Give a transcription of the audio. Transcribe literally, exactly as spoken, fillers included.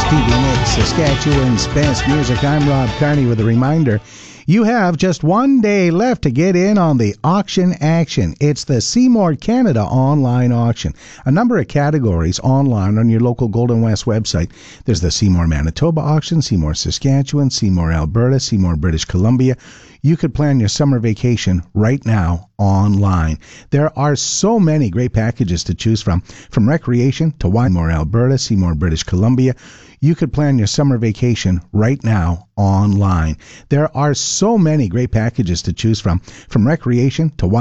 Stevie Nicks, Saskatchewan's best music. I'm Rob Carney with a reminder. You have just one day left to get in on the auction action. It's the Seymour Canada online auction. A number of categories online on your local Golden West website. There's the Seymour Manitoba auction, Seymour Saskatchewan, Seymour Alberta, Seymour British Columbia. You could plan your summer vacation right now online. There are so many great packages to choose from, from recreation to wine. Seymour Alberta, Seymour British Columbia. You could plan your summer vacation right now online. There are so many great packages to choose from, from recreation to wine.